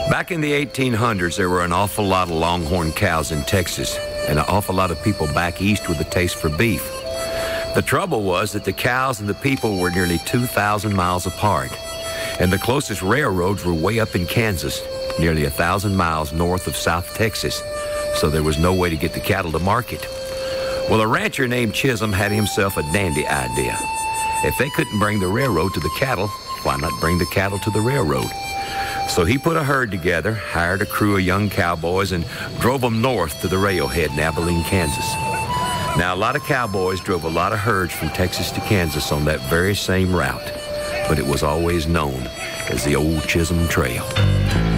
Back in the 1800s, there were an awful lot of longhorn cows in Texas, and an awful lot of people back east with a taste for beef. The trouble was that the cows and the people were nearly 2,000 miles apart, and the closest railroads were way up in Kansas, nearly 1,000 miles north of South Texas, so there was no way to get the cattle to market. Well, a rancher named Chisholm had himself a dandy idea. If they couldn't bring the railroad to the cattle, why not bring the cattle to the railroad? So he put a herd together, hired a crew of young cowboys, and drove them north to the railhead in Abilene, Kansas. Now, a lot of cowboys drove a lot of herds from Texas to Kansas on that very same route, but it was always known as the Old Chisholm Trail.